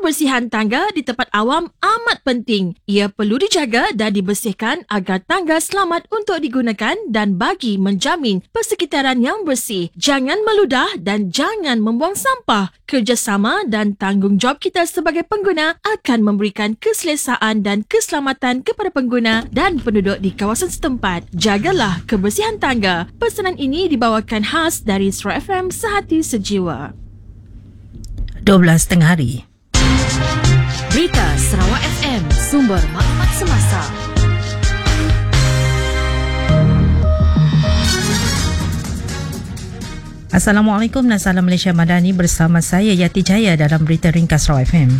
Kebersihan tangga di tempat awam amat penting. Ia perlu dijaga dan dibersihkan agar tangga selamat untuk digunakan dan bagi menjamin persekitaran yang bersih. Jangan meludah dan jangan membuang sampah. Kerjasama dan tanggungjawab kita sebagai pengguna akan memberikan keselesaan dan keselamatan kepada pengguna dan penduduk di kawasan setempat. Jagalah kebersihan tangga. Pesanan ini dibawakan khas dari Sarawak FM Sehati Sejiwa. 12 tengah hari. Berita Sarawak FM, sumber maklumat semasa. Assalamualaikum dan salam Malaysia Madani, bersama saya Yati Jaya dalam Berita Ringkas Sarawak FM.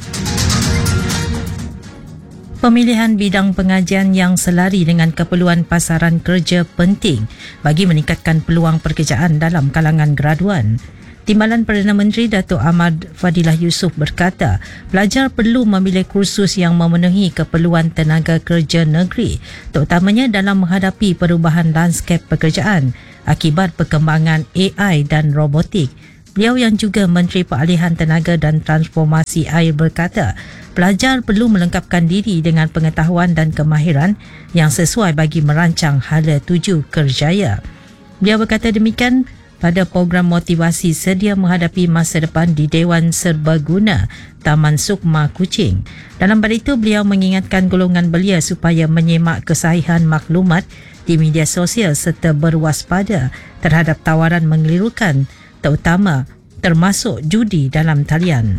Pemilihan bidang pengajian yang selari dengan keperluan pasaran kerja penting bagi meningkatkan peluang pekerjaan dalam kalangan graduan. Timbalan Perdana Menteri Datuk Ahmad Fadilah Yusof berkata, pelajar perlu memilih kursus yang memenuhi keperluan tenaga kerja negeri, terutamanya dalam menghadapi perubahan lanskap pekerjaan akibat perkembangan AI dan robotik. Beliau yang juga Menteri Peralihan Tenaga dan Transformasi Air berkata, pelajar perlu melengkapkan diri dengan pengetahuan dan kemahiran yang sesuai bagi merancang hala tuju kerjaya. Beliau berkata demikian pada program motivasi sedia menghadapi masa depan di Dewan Serbaguna Taman Sukma Kuching. Dalam pada itu, beliau mengingatkan golongan belia supaya menyemak kesahihan maklumat di media sosial serta berwaspada terhadap tawaran mengelirukan, termasuk judi dalam talian.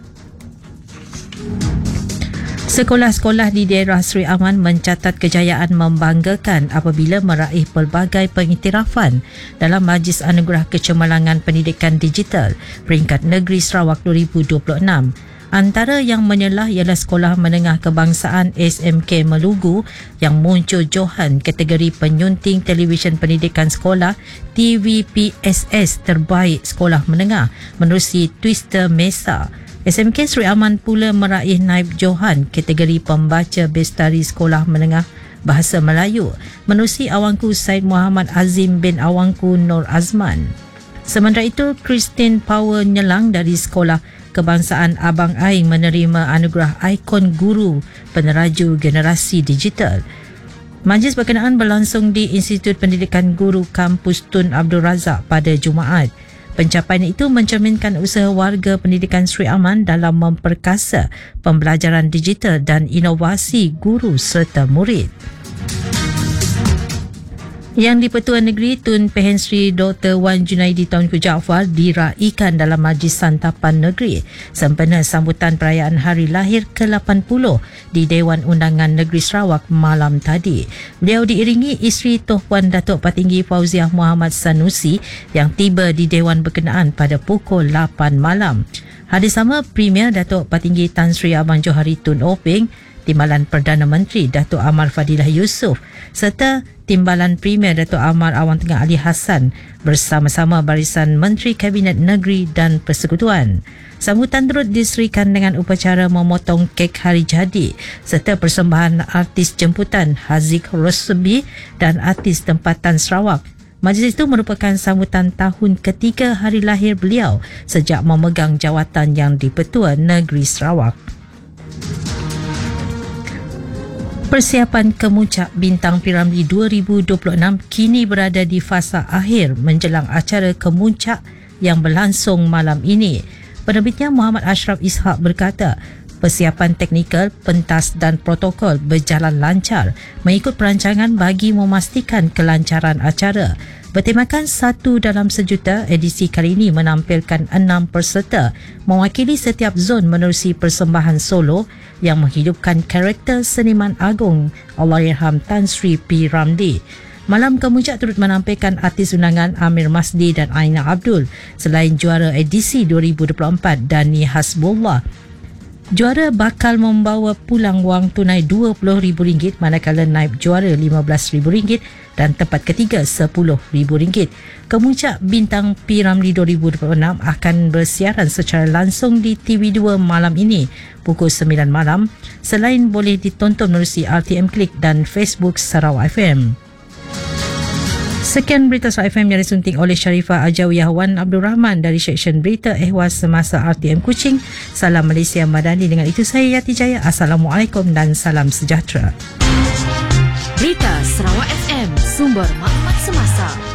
Sekolah-sekolah di daerah Seri Aman mencatat kejayaan membanggakan apabila meraih pelbagai pengiktirafan dalam Majlis Anugerah Kecemerlangan Pendidikan Digital peringkat negeri Sarawak 2026. Antara yang menyelah ialah Sekolah Menengah Kebangsaan SMK Melugu yang muncul johan kategori penyunting televisyen pendidikan sekolah TVPSS terbaik sekolah menengah menerusi Twister Mesa. SMK Seri Aman pula meraih naib johan kategori pembaca bestari sekolah menengah bahasa Melayu menerusi Awangku Said Muhammad Azim bin Awangku Nur Azman. Sementara itu, Christine Power Nyelang dari Sekolah Kebangsaan Abang Aing menerima anugerah ikon guru peneraju generasi digital. Majlis berkenaan berlangsung di Institut Pendidikan Guru Kampus Tun Abdul Razak pada Jumaat. Pencapaian itu mencerminkan usaha warga pendidikan Seri Aman dalam memperkasa pembelajaran digital dan inovasi guru serta murid. Yang di-Pertuan Negeri Tun Pehen Sri Dr. Wan Junaidi Tunku Jaafar diraikan dalam Majlis Santapan Negeri sempena sambutan perayaan hari lahir ke-80 di Dewan Undangan Negeri Sarawak malam tadi. Beliau diiringi isteri Tuan Puan Datuk Patinggi Fauziah Muhammad Sanusi yang tiba di Dewan berkenaan pada pukul 8 malam. Hadis sama Premier Datuk Patinggi Tan Sri Abang Johari Tun Openg, Timbalan Perdana Menteri Datuk Amar Fadilah Yusof serta Timbalan Premier Datuk Amar Awang Tengah Ali Hassan bersama-sama barisan Menteri Kabinet Negeri dan Persekutuan. Sambutan turut diserikan dengan upacara memotong kek hari jadi serta persembahan artis jemputan Haziq Rosbi dan artis tempatan Sarawak. Majlis itu merupakan sambutan tahun ketiga hari lahir beliau sejak memegang jawatan yang di-Pertua Negeri Sarawak. Persiapan Kemuncak Bintang Piramli 2026 kini berada di fasa akhir menjelang acara Kemuncak yang berlangsung malam ini. Penerbitnya Muhammad Ashraf Ishak berkata, persiapan teknikal, pentas dan protokol berjalan lancar mengikut perancangan bagi memastikan kelancaran acara. Bertemakan 1 dalam sejuta, edisi kali ini menampilkan 6 peserta mewakili setiap zon menerusi persembahan solo yang menghidupkan karakter seniman agung Allahyarham Tan Sri P. Ramli. Malam Kemuncak turut menampilkan artis undangan Amir Masdi dan Aina Abdul selain juara edisi 2024 Dani Hasbullah. Juara bakal membawa pulang wang tunai RM20,000 manakala naib juara RM15,000 dan tempat ketiga RM10,000. Kemuncak Bintang Piramli 2026 akan bersiaran secara langsung di TV2 malam ini pukul 9 malam selain boleh ditonton melalui RTM Klik dan Facebook Sarawak FM. Sekian berita Sarawak FM yang disunting oleh Sharifah Ajawiyah Wan Abdul Rahman dari Seksyen Berita Ehwal Semasa RTM Kuching. Salam Malaysia Madani. Dengan itu saya Yati Jaya. Assalamualaikum dan salam sejahtera. Berita Sarawak FM, sumber maklumat semasa.